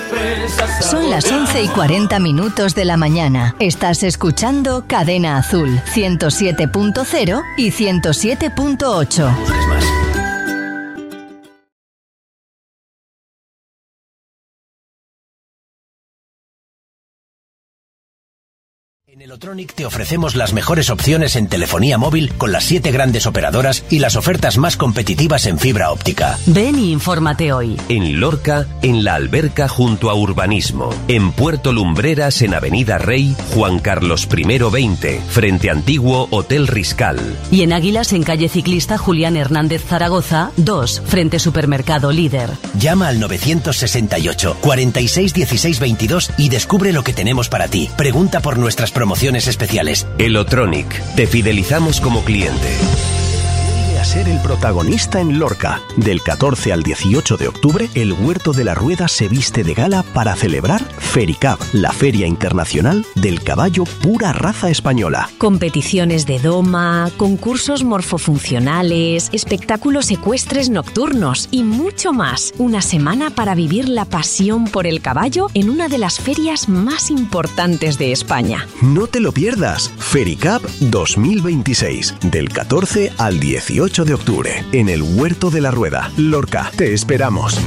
Son las 11:40 de la mañana. Estás escuchando Cadena Azul, 107.0 y 107.8. En Elotronic te ofrecemos las mejores opciones en telefonía móvil con las 7 grandes operadoras y las ofertas más competitivas en fibra óptica. Ven y infórmate hoy. En Lorca, en La Alberca junto a Urbanismo. En Puerto Lumbreras, en Avenida Rey, Juan Carlos I 20, frente Antiguo Hotel Riscal. Y en Águilas, en calle Ciclista Julián Hernández Zaragoza, 2, frente Supermercado Líder. Llama al 968 46 16 22 y descubre lo que tenemos para ti. Pregunta por nuestras promociones especiales. Elotronic, te fidelizamos como cliente. A ser el protagonista en Lorca. Del 14 al 18 de octubre, el Huerto de la Rueda se viste de gala para celebrar Fericab, la Feria Internacional del Caballo Pura Raza Española. Competiciones de doma, concursos morfofuncionales, espectáculos ecuestres nocturnos y mucho más. Una semana para vivir la pasión por el caballo en una de las ferias más importantes de España. No te lo pierdas. Fericab 2026, del 14 al 18 de octubre, en el Huerto de la Rueda, Lorca. Te esperamos.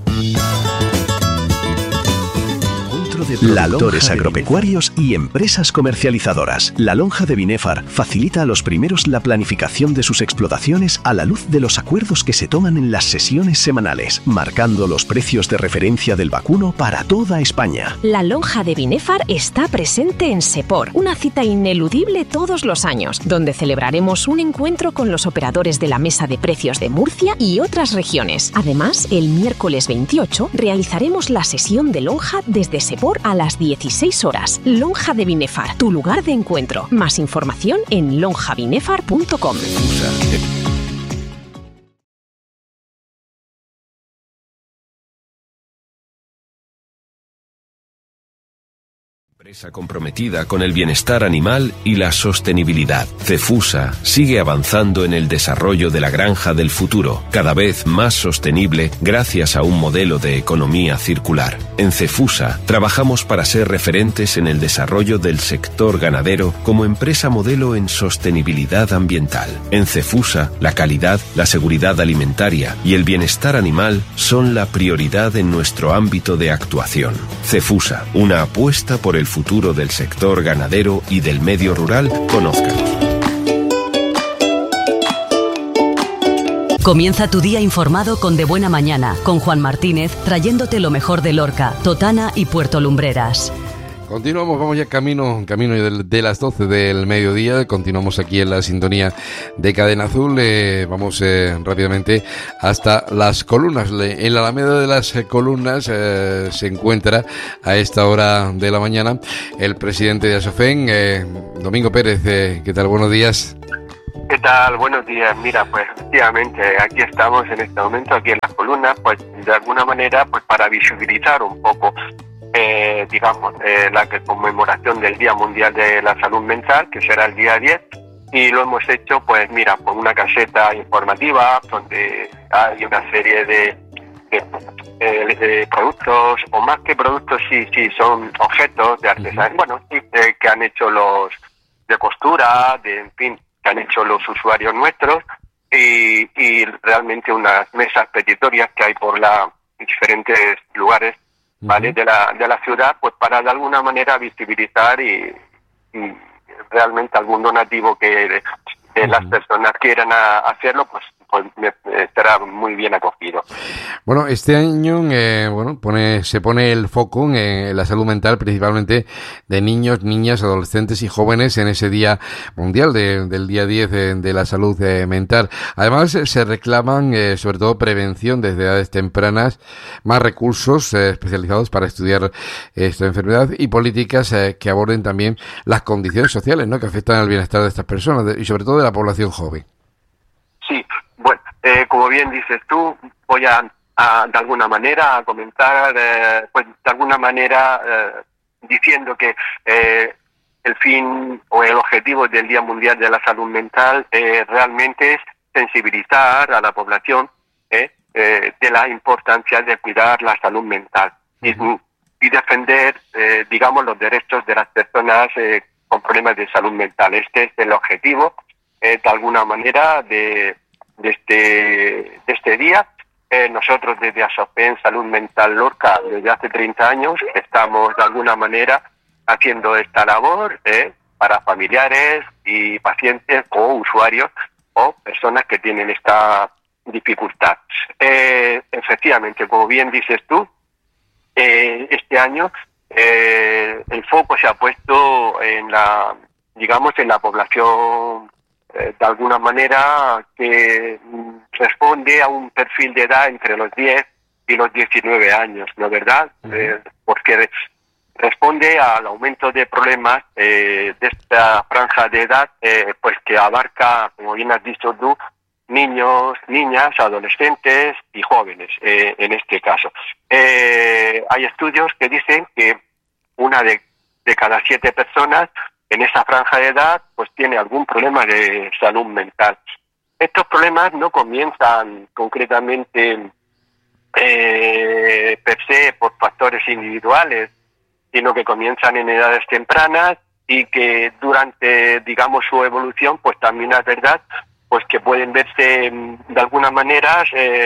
Latores agropecuarios y empresas comercializadoras. La lonja de Binefar facilita a los primeros la planificación de sus explotaciones a la luz de los acuerdos que se toman en las sesiones semanales, marcando los precios de referencia del vacuno para toda España. La lonja de Binefar está presente en Sepor, una cita ineludible todos los años, donde celebraremos un encuentro con los operadores de la Mesa de Precios de Murcia y otras regiones. Además, el miércoles 28 realizaremos la sesión de lonja desde Sepor a las 16 horas. Lonja de Binefar, tu lugar de encuentro. Más información en lonjabinefar.com. Empresa comprometida con el bienestar animal y la sostenibilidad. Cefusa sigue avanzando en el desarrollo de la granja del futuro, cada vez más sostenible gracias a un modelo de economía circular. En Cefusa trabajamos para ser referentes en el desarrollo del sector ganadero como empresa modelo en sostenibilidad ambiental. En Cefusa, la calidad, la seguridad alimentaria y el bienestar animal son la prioridad en nuestro ámbito de actuación. Cefusa, una apuesta por el futuro del sector ganadero y del medio rural. Conózcanos. Comienza tu día informado con De Buena Mañana, con Juan Martínez, trayéndote lo mejor de Lorca, Totana y Puerto Lumbreras. Continuamos, vamos ya camino de las 12 del mediodía. Continuamos aquí en la sintonía de Cadena Azul. Vamos rápidamente hasta las columnas. En la Alameda de las Columnas se encuentra a esta hora de la mañana el presidente de ASOFEN, Domingo Pérez. ¿Qué tal? Buenos días. ¿Qué tal? Buenos días. Mira, pues efectivamente aquí estamos en este momento, aquí en las columnas, pues de alguna manera pues para visibilizar un poco la conmemoración del Día Mundial de la Salud Mental, que será el día 10, y lo hemos hecho, pues mira, con una caseta informativa donde hay una serie de productos, o más que productos, sí, son objetos de artesanía, que han hecho los de costura, en fin, que han hecho los usuarios nuestros, y realmente unas mesas petitorias que hay por diferentes lugares, ¿vale? de la ciudad, pues para de alguna manera visibilizar y realmente algún donativo que las personas quieran hacerlo, pues estará muy bien acogido. Bueno, este año se pone el foco en la salud mental, principalmente de niños, niñas, adolescentes y jóvenes en ese Día Mundial del día 10 de la salud mental. Además, se reclaman sobre todo prevención desde edades tempranas, más recursos especializados para estudiar esta enfermedad y políticas que aborden también las condiciones sociales, ¿no?, que afectan al bienestar de estas personas y sobre todo de la población joven. Sí, bueno, como bien dices tú, voy a de alguna manera a comentar, diciendo que el fin o el objetivo del Día Mundial de la Salud Mental realmente es sensibilizar a la población de la importancia de cuidar la salud mental. Y y defender, digamos, los derechos de las personas con problemas de salud mental. Este es el objetivo, de alguna manera, de este día. Nosotros desde ASOFEN Salud Mental Lorca, desde hace 30 años, estamos de alguna manera haciendo esta labor para familiares y pacientes o usuarios o personas que tienen esta dificultad. Efectivamente, como bien dices tú, este año el foco se ha puesto en la población de alguna manera que responde a un perfil de edad entre los 10 y los 19 años, ¿no es verdad? Porque responde al aumento de problemas de esta franja de edad, pues que abarca, como bien has dicho tú, niños, niñas, adolescentes y jóvenes, en este caso. Hay estudios que dicen que una de cada 7 personas en esa franja de edad pues tiene algún problema de salud mental. Estos problemas no comienzan concretamente per se por factores individuales, sino que comienzan en edades tempranas y que durante, digamos, su evolución, pues también es verdad, pues que pueden verse de alguna manera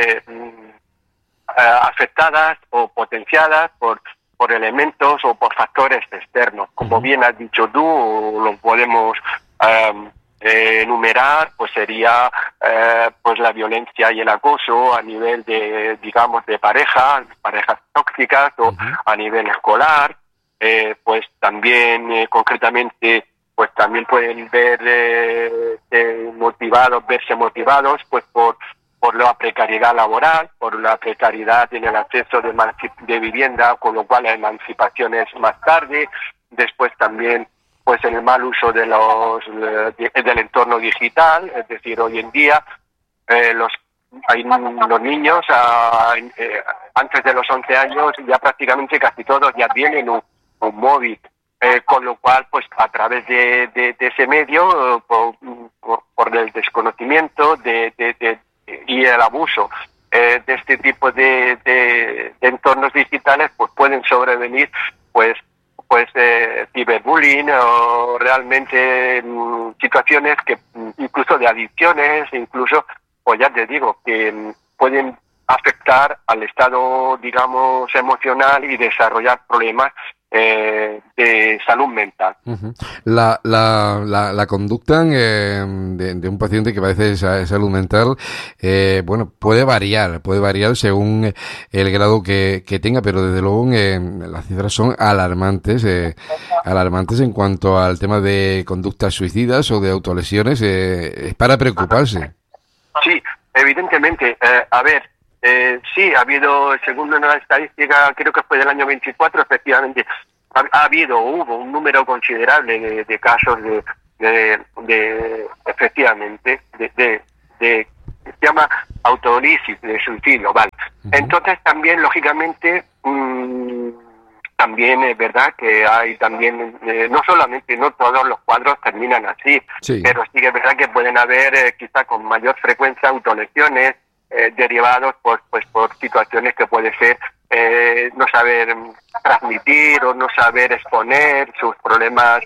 afectadas o potenciadas por elementos o por factores externos. Como bien has dicho tú, lo podemos enumerar, pues sería pues la violencia y el acoso a nivel de, digamos, de parejas tóxicas o a nivel escolar. Pues también concretamente pues también pueden verse motivados pues por la precariedad laboral, por la precariedad en el acceso de vivienda, con lo cual la emancipación es más tarde. Después también pues el mal uso del entorno digital, es decir, hoy en día los niños antes de los 11 años ya prácticamente casi todos ya tienen un móvil, con lo cual pues a través de ese medio por el desconocimiento y el abuso de este tipo de entornos digitales, pues pueden sobrevenir pues ciberbullying o realmente situaciones que incluso de adicciones, incluso pues ya te digo que pueden afectar al estado, digamos, emocional y desarrollar problemas de salud mental. La conducta de un paciente que padece salud mental, bueno, puede variar según el grado que tenga, pero desde luego las cifras son alarmantes en cuanto al tema de conductas suicidas o de autolesiones. Es para preocuparse. Sí, evidentemente. A ver, sí, ha habido, según una estadística, creo que fue del año 24, efectivamente, hubo un número considerable de casos efectivamente, se llama autolisis, de suicidio, ¿vale? Entonces también, lógicamente, también es verdad que hay también, no solamente, no todos los cuadros terminan así, sí, pero sí que es verdad que pueden haber quizá con mayor frecuencia autolesiones, derivados por situaciones que puede ser no saber transmitir o no saber exponer sus problemas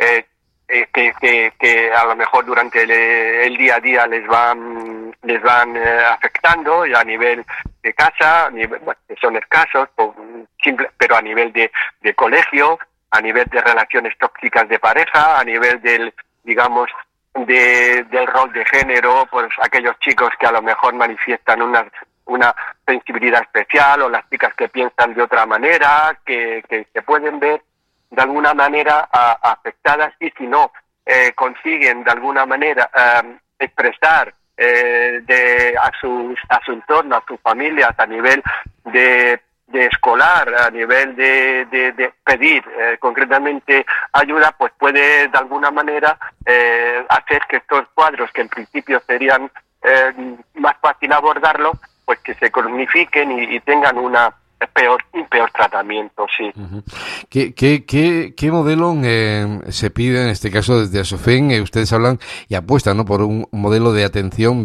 que a lo mejor durante el día a día les van afectando y a nivel de casa, que son escasos, pero a nivel de colegio, a nivel de relaciones tóxicas de pareja, a nivel del, digamos, del rol de género, pues aquellos chicos que a lo mejor manifiestan una sensibilidad especial, o las chicas que piensan de otra manera, que se pueden ver de alguna manera afectadas, y si no consiguen de alguna manera expresar a su entorno, a sus familias, a nivel de escolar, a nivel de pedir concretamente ayuda, pues puede de alguna manera hacer que estos cuadros, que en principio serían más fácil abordarlo, pues que se cronifiquen y tengan un peor tratamiento, sí. ¿Qué modelo se pide en este caso desde ASOFEN? Ustedes hablan y apuestan, ¿no?, por un modelo de atención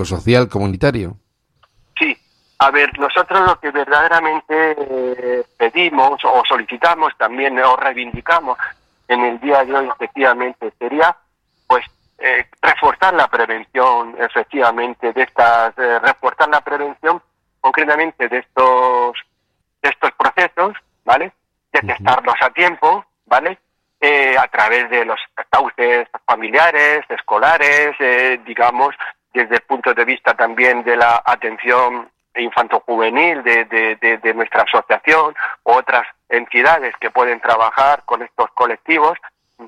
biopsicosocial comunitario. Sí. A ver, nosotros lo que verdaderamente pedimos pedimos o solicitamos también o reivindicamos en el día de hoy efectivamente sería pues reforzar la prevención efectivamente de estas, reforzar la prevención concretamente de estos procesos, ¿vale? Detectarlos a tiempo, ¿vale? A través de los cauces familiares, escolares, digamos, desde el punto de vista también de la atención infanto-juvenil de nuestra asociación, u otras entidades que pueden trabajar con estos colectivos.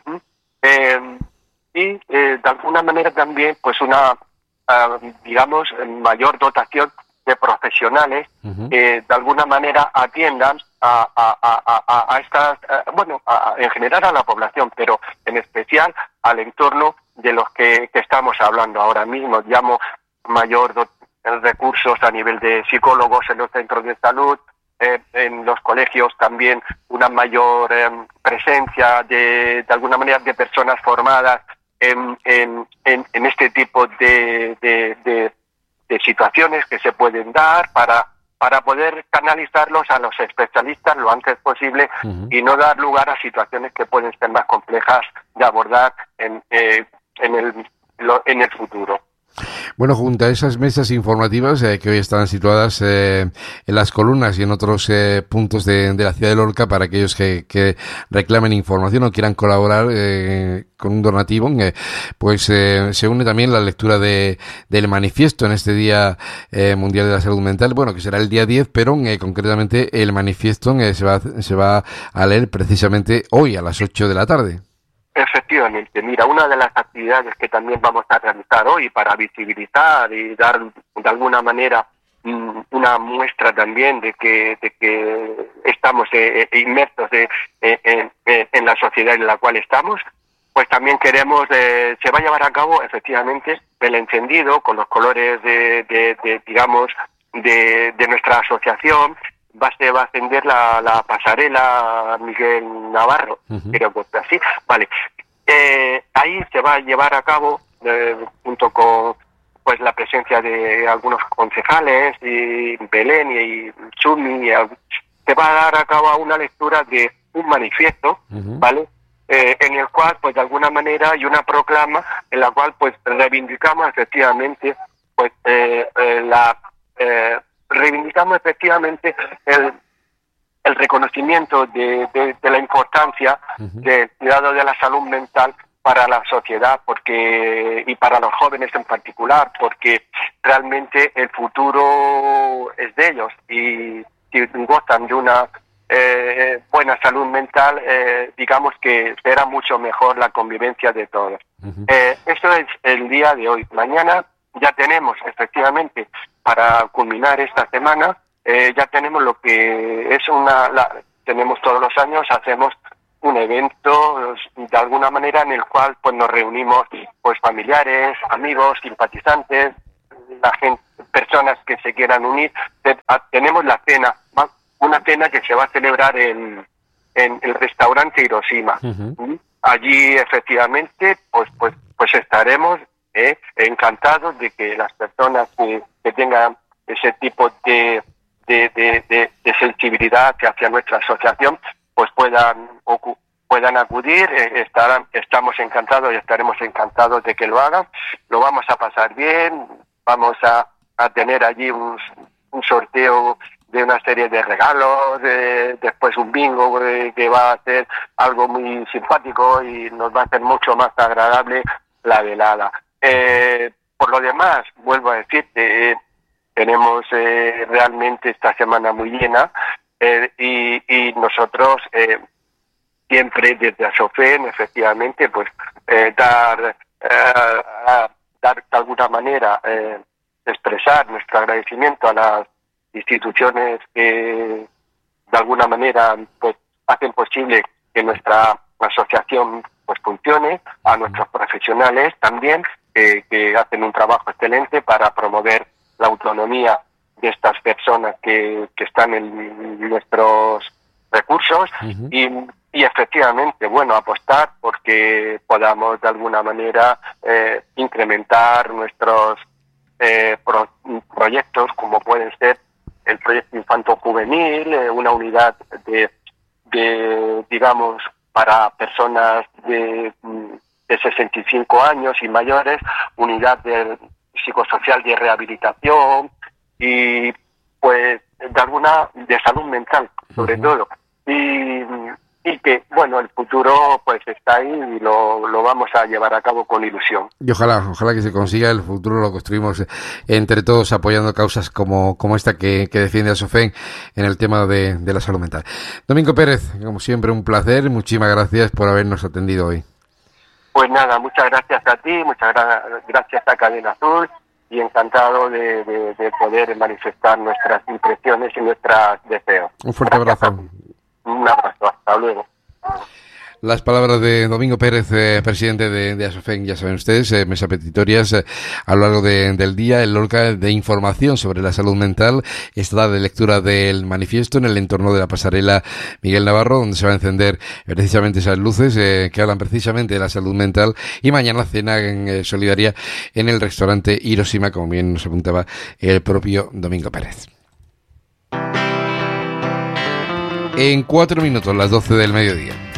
Y de alguna manera también pues una digamos mayor dotación de profesionales que de alguna manera atiendan a estas en general a la población, pero en especial al entorno de los que estamos hablando ahora mismo. Llamo mayor recursos a nivel de psicólogos en los centros de salud, en los colegios también una mayor presencia de alguna manera de personas formadas en este tipo de situaciones que se pueden dar para poder canalizarlos a los especialistas lo antes posible y no dar lugar a situaciones que pueden ser más complejas de abordar en el futuro. Bueno, junto a esas mesas informativas que hoy están situadas en las columnas y en otros puntos de la ciudad de Lorca, para aquellos que reclamen información o quieran colaborar con un donativo, pues se une también la lectura del manifiesto en este Día Mundial de la Salud Mental, bueno, que será el día 10, pero concretamente el manifiesto se va a leer precisamente hoy a las 8 de la tarde. Efectivamente, mira, una de las actividades que también vamos a realizar hoy para visibilizar y dar de alguna manera una muestra también de que estamos inmersos en la sociedad en la cual estamos, pues también queremos, se va a llevar a cabo efectivamente el encendido con los colores digamos, de nuestra asociación. Se va a ascender la pasarela Miguel Navarro, creo que así, vale. Ahí se va a llevar a cabo, junto con pues la presencia de algunos concejales, y Belén y Chumi, se va a dar a cabo una lectura de un manifiesto, ¿vale? En el cual, pues de alguna manera, hay una proclama en la cual pues reivindicamos efectivamente pues reivindicamos efectivamente el reconocimiento de la importancia del cuidado de la salud mental para la sociedad, y para los jóvenes en particular, porque realmente el futuro es de ellos, y si gozan de una buena salud mental, digamos que será mucho mejor la convivencia de todos. Eso es el día de hoy. Mañana ya tenemos efectivamente, para culminar esta semana, ya tenemos lo que es tenemos todos los años, hacemos un evento de alguna manera en el cual pues nos reunimos pues familiares, amigos, simpatizantes, personas que se quieran unir. Tenemos la cena, una cena que se va a celebrar en el restaurante Hiroshima. Allí efectivamente pues estaremos encantados de que las personas que tengan ese tipo de sensibilidad hacia nuestra asociación pues puedan acudir. Estamos encantados y estaremos encantados de que lo hagan. Lo vamos a pasar bien, vamos a tener allí un sorteo de una serie de regalos, después un bingo que va a ser algo muy simpático y nos va a hacer mucho más agradable la velada. Por lo demás, vuelvo a decirte, tenemos realmente esta semana muy llena, y nosotros siempre desde Asofen efectivamente pues dar de alguna manera expresar nuestro agradecimiento a las instituciones que de alguna manera pues hacen posible que nuestra asociación pues funcione, a nuestros profesionales también que hacen un trabajo excelente para promover la autonomía de estas personas que están en nuestros recursos, y efectivamente, bueno, apostar porque podamos de alguna manera incrementar nuestros proyectos, como pueden ser el proyecto infanto-juvenil, una unidad digamos, para personas de 65 años y mayores, unidad psicosocial de rehabilitación y pues de salud mental sobre todo, y que bueno, el futuro pues está ahí y lo vamos a llevar a cabo con ilusión. Y ojalá que se consiga. El futuro lo construimos entre todos, apoyando causas como esta que defiende Asofén en el tema de la salud mental. Domingo Pérez, como siempre, un placer. Muchísimas gracias por habernos atendido hoy. Pues nada, muchas gracias a ti, muchas gracias a Cadena Azul, y encantado de poder manifestar nuestras impresiones y nuestros deseos. Un fuerte abrazo. Un abrazo, hasta luego. Las palabras de Domingo Pérez, presidente de Asofén. Ya saben ustedes, mesas petitorias a lo largo del día, el Lorca de información sobre la salud mental, estará de lectura del manifiesto en el entorno de la pasarela Miguel Navarro, donde se va a encender precisamente esas luces que hablan precisamente de la salud mental, y mañana cena en solidaria en el restaurante Hiroshima, como bien nos apuntaba el propio Domingo Pérez. En 4 minutos, las 12 del mediodía.